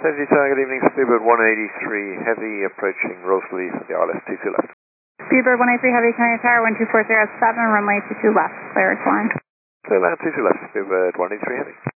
Safety Tower, good evening. Speedbird 183 Heavy approaching Rosalie for the RLS 22 left. Speedbird 183 Heavy, Canadian Tower 12407, runway 22 left. Clear to line. Clear land 22 left, Speedbird 183 Heavy.